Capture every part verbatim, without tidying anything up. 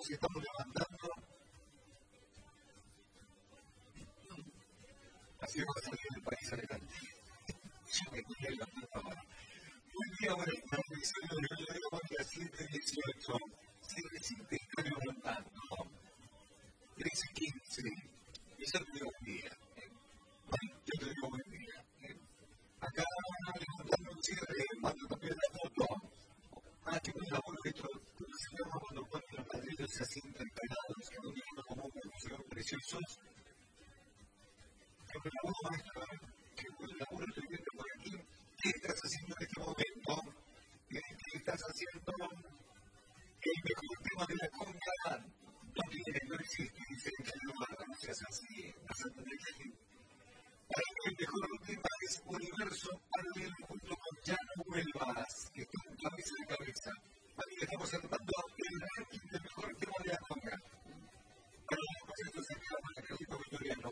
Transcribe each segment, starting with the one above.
nos estamos levantando. Así va a salir el país adelante. Yo me voy a levantar ahora. Buen día, buenas tardes. Soy Rodrigo de las siete dieciocho. siete siete estoy levantando. trece quince. Y yo te digo buen día. Yo te digo buen día. Acá levantando un cierre, cuando también la foto. Ah, que un laburo hecho, ¿cómo se llama cuando cuando los ladrillos se asientan pegados? Que no tienen como un profesor preciosos. Que un laburo maestro, que un laburo estudiante por aquí. ¿Qué estás haciendo en este momento? ¿Qué estás haciendo? El mejor tema de la conga no tiene, no existe, dice que no lo no seas así, vas a tener que. Para mí el mejor tema es Universo Paralelo junto con Ya no vuelvas, que está en cabeza de cabeza. Aquí estamos armando el ranking del mejor tema de la conga. Para los conciertos se quedan con la Carlito Victoriano,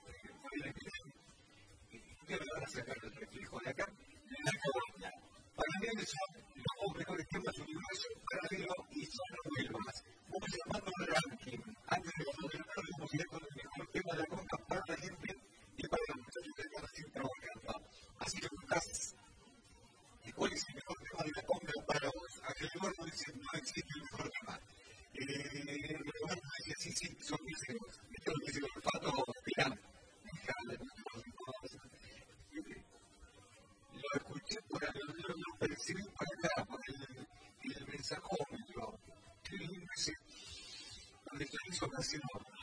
¿qué me van a sacar del reflejo de acá? La conga. Para mí son los mejores temas de Universo Paralelo y Ya no vuelvas. Vamos llamando el ranking. Antes de continuar, vamos a ir con el mejor tema de la conga para la gente y para los muchachos que están así trabajando. Así que preguntás, ¿y cuál es el mejor tema de la conga para vos? Aquel Eduardo dice, no existe el mejor tema. Eh, Eduardo dice, sí, sí, son mis hijos. Esto lo dice el pato, mirá. Lo escuché por acá, lo, lo percibí por acá, por el, el mensajómetro. Qué lindo ese, donde se hizo casero.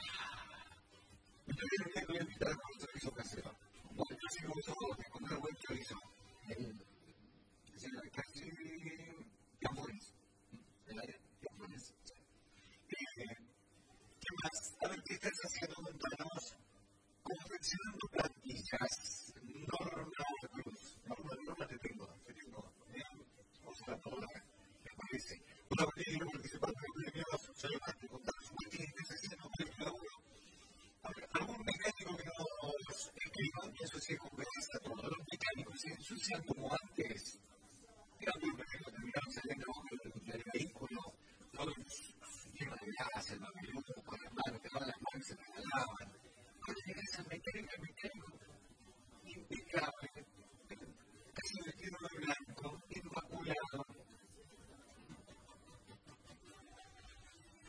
Y también un día voy a invitar a un chorizo casero. Porque yo sigo todo, encontrar buen chorizo. Es decir, casi Campones. ¿El área? Campones. ¿Qué más? A ver, ¿qué estás haciendo? Contanos. Confeccionando plantillas. Norma Cruz. Norma, Norma te tengo. Te tengo. O sea, toda, me parece. Una vez que quiero participar de los premios, solamente contanos un poquito qué estás haciendo con el laburo. A ver, algún mecánico que nos escriba, y eso sí es conveniencia a todos los mecánicos, se ensucian como antes. Cambio, por ejemplo, terminaron saliendo del vehículo, todos llenos de gas, el mameluco, con las manos, dejaban las manos y se regalaban. Cuando llegas al mecánico, el mecánico, impecable, casi vestido de blanco, inmaculado,